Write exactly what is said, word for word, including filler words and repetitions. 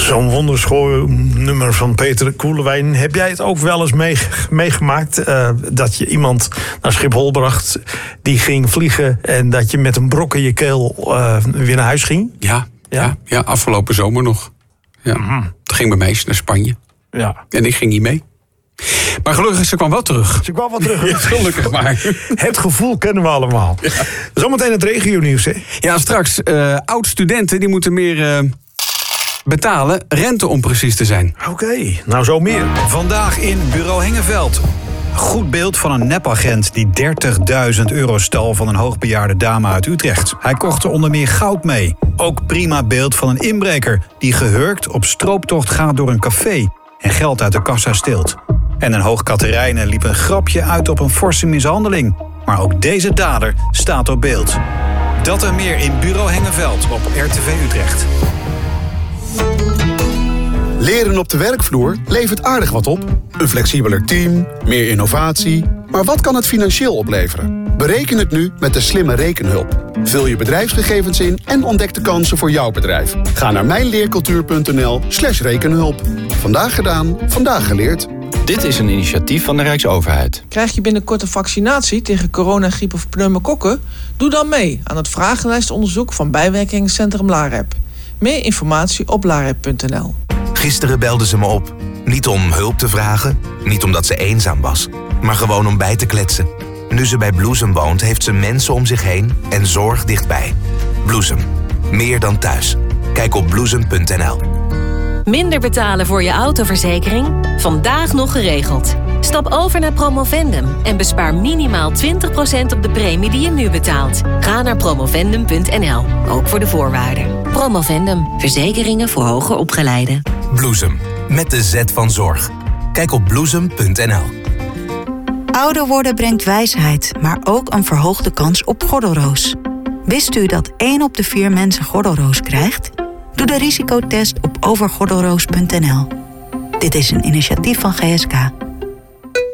Zo'n wonderschoolnummer van Peter Koelewijn. Heb jij het ook wel eens mee, meegemaakt? Uh, dat je iemand naar Schiphol bracht, die ging vliegen en dat je met een brok in je keel uh, weer naar huis ging? Ja, ja? ja, ja afgelopen zomer nog. Ja. Mm-hmm. Toen ging mijn meisje naar Spanje. Ja. En ik ging niet mee. Maar gelukkig, ze kwam wel terug. Ze kwam wel terug. Ja, gelukkig maar. Het gevoel kennen we allemaal. Ja. Zometeen het regionieuws, hè? Ja, straks. Uh, oud-studenten die moeten meer uh, betalen. Rente om precies te zijn. Oké, okay, nou zo meer. Vandaag in Bureau Hengeveld. Goed beeld van een nepagent die dertigduizend euro stal van een hoogbejaarde dame uit Utrecht. Hij kocht er onder meer goud mee. Ook prima beeld van een inbreker die gehurkt op strooptocht gaat door een café en geld uit de kassa steelt. En een Hoogkaterijnen liep een grapje uit op een forse mishandeling. Maar ook deze dader staat op beeld. Dat en meer in Bureau Hengeveld op R T V Utrecht. Leren op de werkvloer levert aardig wat op. Een flexibeler team, meer innovatie. Maar wat kan het financieel opleveren? Bereken het nu met de slimme rekenhulp. Vul je bedrijfsgegevens in en ontdek de kansen voor jouw bedrijf. Ga naar mijnleercultuur.nl slash rekenhulp. Vandaag gedaan, vandaag geleerd. Dit is een initiatief van de Rijksoverheid. Krijg je binnenkort een vaccinatie tegen corona, griep of pneumokokken? Doe dan mee aan het vragenlijstonderzoek van bijwerkingencentrum LAREP. Meer informatie op larep punt n l. Gisteren belde ze me op. Niet om hulp te vragen, niet omdat ze eenzaam was, maar gewoon om bij te kletsen. Nu ze bij Bloesem woont, heeft ze mensen om zich heen en zorg dichtbij. Bloesem. Meer dan thuis. Kijk op bloesem punt n l. Minder betalen voor je autoverzekering? Vandaag nog geregeld. Stap over naar Promovendum en bespaar minimaal twintig procent op de premie die je nu betaalt. Ga naar promovendum punt n l, ook voor de voorwaarden. Promovendum, verzekeringen voor hoger opgeleiden. Bloesem, met de Z van zorg. Kijk op bloesem punt n l. Ouder worden brengt wijsheid, maar ook een verhoogde kans op gordelroos. Wist u dat één op de vier mensen gordelroos krijgt? Doe de risicotest op over gordelroos punt n l. Dit is een initiatief van G S K.